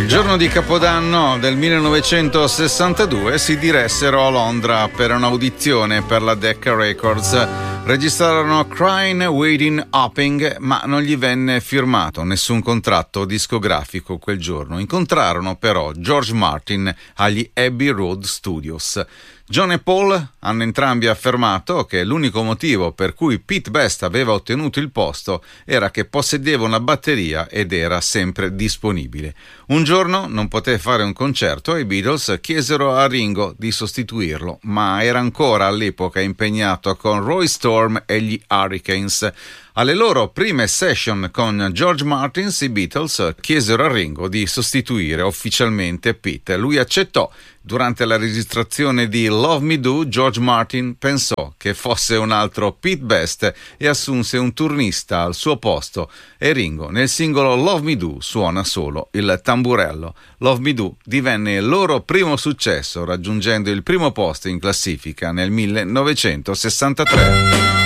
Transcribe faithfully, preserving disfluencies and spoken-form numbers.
Il giorno di Capodanno del millenovecentosessantadue si diressero a Londra per un'audizione per la Decca Records. Registrarono Crying, Waiting, Hoping, ma non gli venne firmato nessun contratto discografico quel giorno. Incontrarono però George Martin agli Abbey Road Studios. John e Paul hanno entrambi affermato che l'unico motivo per cui Pete Best aveva ottenuto il posto era che possedeva una batteria ed era sempre disponibile. Un giorno non poté fare un concerto e i Beatles chiesero a Ringo di sostituirlo, ma era ancora all'epoca impegnato con Roy Storm e gli Hurricanes. Alle loro prime session con George Martin, i Beatles chiesero a Ringo di sostituire ufficialmente Pete. Lui accettò. Durante la registrazione di Love Me Do, George Martin pensò che fosse un altro Pete Best e assunse un turnista al suo posto, e Ringo nel singolo Love Me Do suona solo il tamburello. Love Me Do divenne il loro primo successo, raggiungendo il primo posto in classifica nel millenovecentosessantatré.